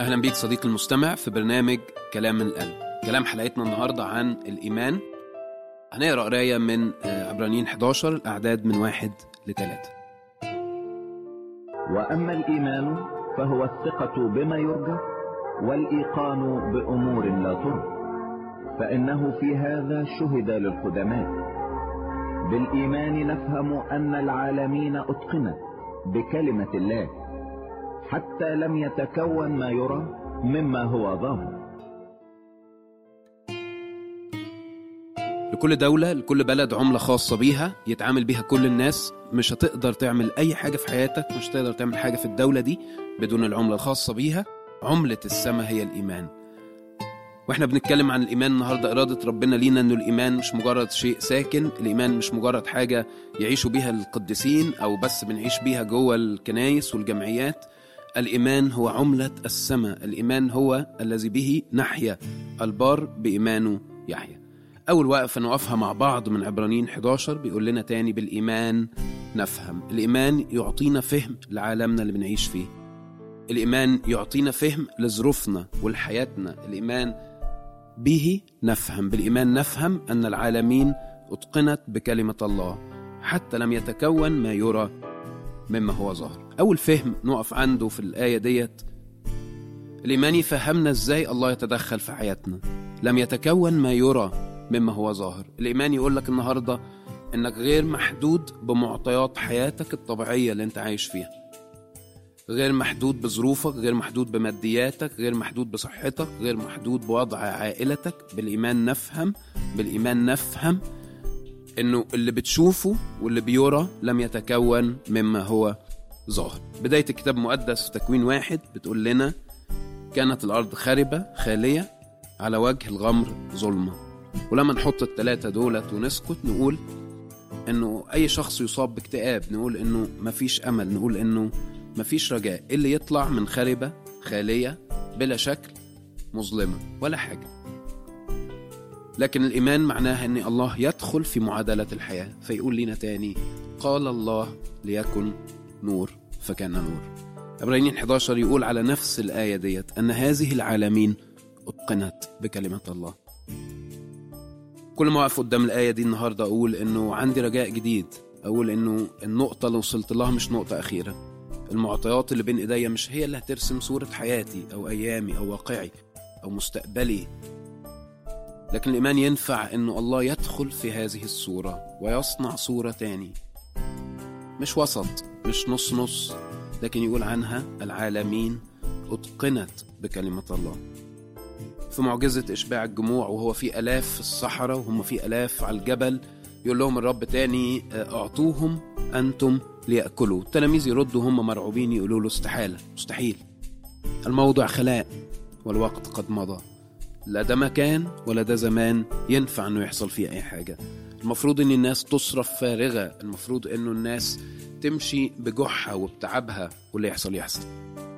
أهلا بيك صديق المستمع في برنامج كلام من القلب. كلام حلقتنا النهاردة عن الإيمان. هنقرأ قراية من عبرانيين 11 الأعداد من 1-3. وأما الإيمان فهو الثقة بما يرجى والإيقان بأمور لا ترى، فإنه في هذا شهد للقدماء. بالإيمان نفهم أن العالمين أتقنت بكلمة الله، حتى لم يتكون ما يرى مما هو ظاهر. لكل دولة، لكل بلد عملة خاصة بيها يتعامل بيها كل الناس. مش هتقدر تعمل أي حاجة في حياتك، مش هتقدر تعمل حاجة في الدولة دي بدون العملة الخاصة بيها. عملة السماء هي الإيمان. واحنا بنتكلم عن الإيمان النهاردة، إرادة ربنا لينا أنه الإيمان مش مجرد شيء ساكن، الإيمان مش مجرد حاجة يعيشوا بيها القديسين أو بس بنعيش بيها جوه الكنائس والجمعيات. الإيمان هو عملة السماء، الإيمان هو الذي به نحيا، البار بإيمانه يحيا. أول وقفة نوقفها مع بعض من عبرانيين 11 بيقول لنا تاني بالإيمان نفهم. الإيمان يعطينا فهم لعالمنا اللي بنعيش فيه، الإيمان يعطينا فهم لظروفنا ولحياتنا. الإيمان به نفهم، بالإيمان نفهم أن العالمين أتقنت بكلمة الله، حتى لم يتكون ما يرى مما هو ظاهر. أول فهم نقف عنده في الآية ديت، الإيمان يفهمنا إزاي الله يتدخل في حياتنا. لم يتكون ما يرى مما هو ظاهر. الإيمان يقول لك النهاردة إنك غير محدود بمعطيات حياتك الطبيعية اللي أنت عايش فيها، غير محدود بظروفك، غير محدود بمادياتك، غير محدود بصحتك، غير محدود بوضع عائلتك. بالإيمان نفهم، بالإيمان نفهم إنه اللي بتشوفه واللي بيرى لم يتكون مما هو ظاهر. بداية الكتاب المقدس في تكوين 1 بتقول لنا كانت الأرض خاربة خالية على وجه الغمر ظلمة. ولما نحط الثلاثة دولت ونسكت نقول إنه أي شخص يصاب باكتئاب، نقول إنه مفيش أمل، نقول إنه مفيش رجاء. اللي يطلع من خاربة خالية بلا شكل مظلمة ولا حاجة. لكن الإيمان معناها أن الله يدخل في معادلة الحياة، فيقول لنا تاني قال الله ليكن نور فكان نور. عبرانيين 11 يقول على نفس الآية ديت أن هذه العالمين أتقنت بكلمة الله. كل ما أقف قدام الآية دي النهاردة أقول أنه عندي رجاء جديد، أقول أنه النقطة اللي وصلت لها مش نقطة أخيرة. المعطيات اللي بين إيديا مش هي اللي هترسم صورة حياتي أو أيامي أو واقعي أو مستقبلي. لكن الإيمان ينفع أنه الله يدخل في هذه الصورة ويصنع صورة تاني، مش وسط، مش نص نص، لكن يقول عنها العالمين أتقنت بكلمة الله. في معجزة إشباع الجموع وهو في ألاف في الصحراء وهم في ألاف على الجبل، يقول لهم الرب تاني أعطوهم أنتم ليأكلوا. التلاميذ يردوا هم مرعوبين يقولوا له استحالة، مستحيل، الموضع خلاء والوقت قد مضى، لا ده مكان ولا ده زمان ينفع أنه يحصل فيه أي حاجة. المفروض أن الناس تصرف فارغة، المفروض أنه الناس تمشي بجحها وبتعبها واللي يحصل يحصل.